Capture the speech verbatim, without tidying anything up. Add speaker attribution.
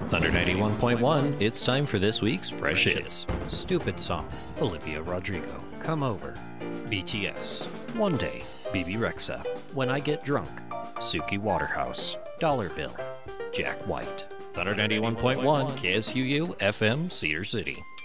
Speaker 1: Thunder ninety-one point one, it's time for this week's Fresh Hits. Stupid Song, Olivia Rodrigo, Come Over. B T S, One Day, B B Rexha, When I Get Drunk. Suki Waterhouse, Dollar Bill. Jack White. Thunder ninety-one point one, K S U U, F M, Cedar City.